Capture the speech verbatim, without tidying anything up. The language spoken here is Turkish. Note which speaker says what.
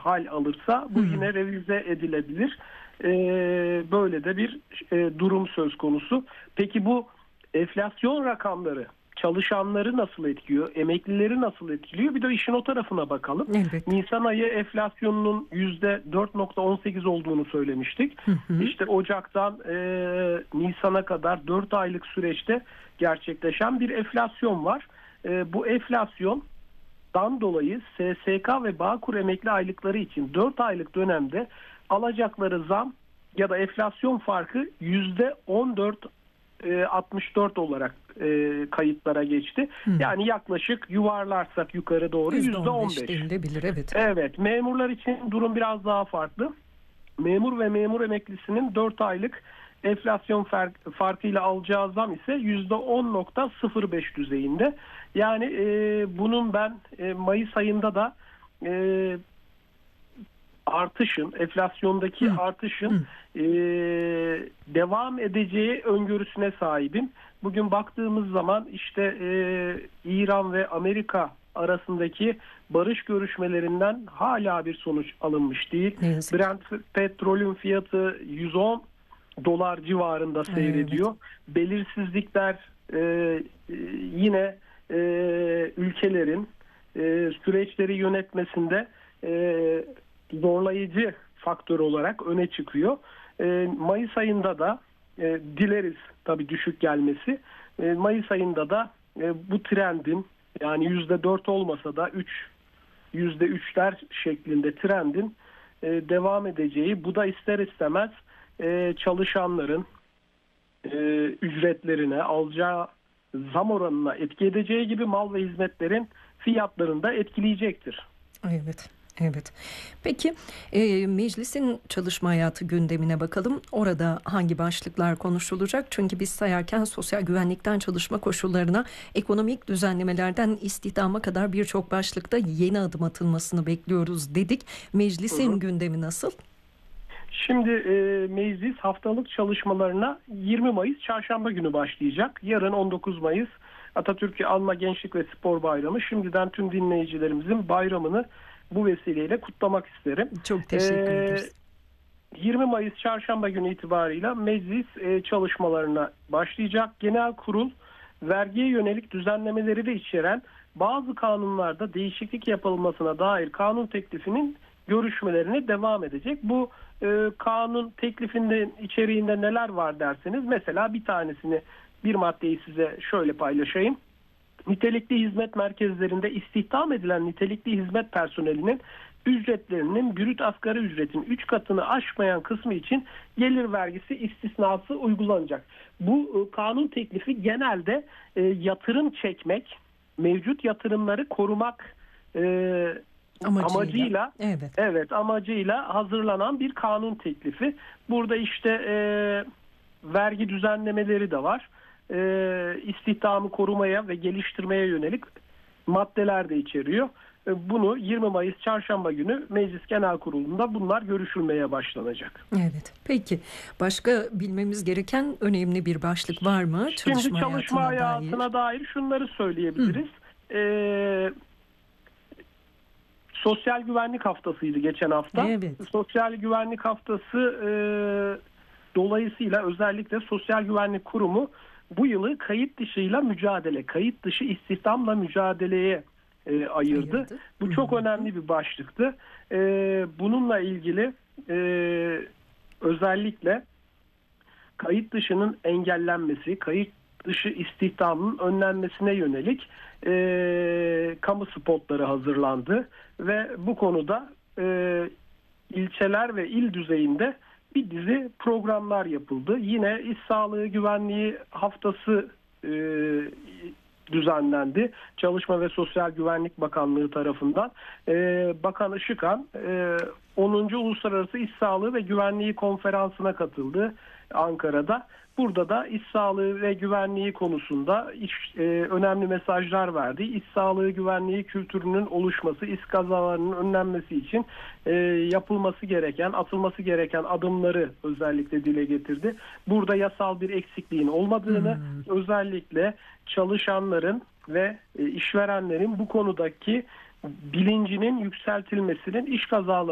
Speaker 1: hal alırsa bu
Speaker 2: Hı.
Speaker 1: yine revize edilebilir. E, böyle de bir e, durum söz konusu. Peki bu enflasyon rakamları çalışanları nasıl etkiliyor? Emeklileri nasıl etkiliyor? Bir de işin o tarafına bakalım.
Speaker 2: Elbette.
Speaker 1: Nisan ayı enflasyonunun yüzde dört nokta on sekiz olduğunu söylemiştik.
Speaker 2: Hı hı.
Speaker 1: İşte Ocak'tan e, Nisan'a kadar dört aylık süreçte gerçekleşen bir enflasyon var. E, bu enflasyondan dolayı S S K ve Bağkur emekli aylıkları için dört aylık dönemde alacakları zam ya da enflasyon farkı yüzde on dört altmış dört olarak e, kayıtlara geçti.
Speaker 2: Hı.
Speaker 1: Yani yaklaşık yuvarlarsak yukarı doğru yüzde on beş
Speaker 2: denilebilir, evet.
Speaker 1: Evet, memurlar için durum biraz daha farklı. Memur ve memur emeklisinin dört aylık enflasyon fark, farkıyla alacağı zam ise yüzde on nokta sıfır beş düzeyinde. Yani e, bunun ben e, Mayıs ayında da e, artışın, enflasyondaki
Speaker 2: Hı.
Speaker 1: artışın
Speaker 2: Hı.
Speaker 1: e, devam edeceği öngörüsüne sahibim. Bugün baktığımız zaman işte e, İran ve Amerika arasındaki barış görüşmelerinden hala bir sonuç alınmış değil. Brent petrolün fiyatı yüz on dolar civarında seyrediyor. Evet. Belirsizlikler e, e, yine e, ülkelerin e, süreçleri yönetmesinde e, zorlayıcı faktör olarak öne çıkıyor. E, Mayıs ayında da e, dileriz tabii düşük gelmesi. E, Mayıs ayında da e, bu trendin yani yüzde dört olmasa da üç yüzde üçler şeklinde trendin e, devam edeceği, bu da ister istemez e, çalışanların e, ücretlerine, alacağı zam oranına etki edeceği gibi mal ve hizmetlerin fiyatlarını da etkileyecektir.
Speaker 2: Evet. Evet. Peki e, meclisin çalışma hayatı gündemine bakalım. Orada hangi başlıklar konuşulacak? Çünkü biz sayarken sosyal güvenlikten çalışma koşullarına, ekonomik düzenlemelerden istihdama kadar birçok başlıkta yeni adım atılmasını bekliyoruz dedik. Meclisin hı hı. gündemi nasıl?
Speaker 1: Şimdi e, meclis haftalık çalışmalarına yirmi Mayıs Çarşamba günü başlayacak. Yarın on dokuz Mayıs Atatürk'ü Anma Gençlik ve Spor Bayramı. Şimdiden tüm dinleyicilerimizin bayramını bu vesileyle kutlamak isterim.
Speaker 2: Çok teşekkür
Speaker 1: ee,
Speaker 2: ederiz.
Speaker 1: yirmi Mayıs Çarşamba günü itibarıyla meclis e, çalışmalarına başlayacak. Genel kurul vergiye yönelik düzenlemeleri de içeren bazı kanunlarda değişiklik yapılmasına dair kanun teklifinin görüşmelerine devam edecek. Bu e, kanun teklifinde içeriğinde neler var derseniz, mesela bir tanesini, bir maddeyi size şöyle paylaşayım. Nitelikli hizmet merkezlerinde istihdam edilen nitelikli hizmet personelinin ücretlerinin brüt asgari ücretin üç katını aşmayan kısmı için gelir vergisi istisnası uygulanacak. Bu e, kanun teklifi genelde e, yatırım çekmek, mevcut yatırımları korumak e, amacıyla, amacıyla
Speaker 2: evet.
Speaker 1: evet amacıyla hazırlanan bir kanun teklifi. Burada işte e, vergi düzenlemeleri de var. E, istihdamı korumaya ve geliştirmeye yönelik maddeler de içeriyor. E, bunu yirmi Mayıs Çarşamba günü Meclis Genel Kurulu'nda bunlar görüşülmeye başlanacak.
Speaker 2: Evet. Peki başka bilmemiz gereken önemli bir başlık var mı?
Speaker 1: Şimdi çalışma, çalışma hayatına, hayatına dair. dair şunları söyleyebiliriz. E, sosyal güvenlik haftasıydı geçen hafta.
Speaker 2: Evet.
Speaker 1: Sosyal güvenlik haftası e, dolayısıyla özellikle Sosyal Güvenlik Kurumu bu yılı kayıt dışıyla mücadele, kayıt dışı istihdamla mücadeleye e, ayırdı. Ayırdı. Bu çok Hı-hı. önemli bir başlıktı. E, bununla ilgili e, özellikle kayıt dışının engellenmesi, kayıt dışı istihdamın önlenmesine yönelik e, kamu spotları hazırlandı ve bu konuda e, ilçeler ve il düzeyinde bir dizi programlar yapıldı. Yine İş Sağlığı Güvenliği Haftası e, düzenlendi. Çalışma ve Sosyal Güvenlik Bakanlığı tarafından. E, Bakan Işıkhan e, onuncu Uluslararası İş Sağlığı ve Güvenliği Konferansı'na katıldı Ankara'da. Burada da iş sağlığı ve güvenliği konusunda iş, e, önemli mesajlar verdi. İş sağlığı güvenliği kültürünün oluşması, iş kazalarının önlenmesi için e, yapılması gereken, atılması gereken adımları özellikle dile getirdi. Burada yasal bir eksikliğin olmadığını, hmm. özellikle çalışanların ve e, işverenlerin bu konudaki bilincinin yükseltilmesinin, iş kazaları